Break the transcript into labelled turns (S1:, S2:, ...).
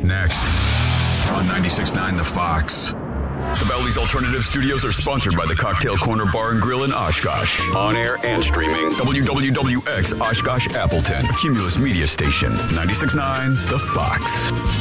S1: next on 96.9 The Fox. The Bally's Alternative Studios are sponsored by the Cocktail Corner Bar and Grill in Oshkosh. On air and streaming. WWWX Oshkosh Appleton. Cumulus Media Station. 96.9 The Fox.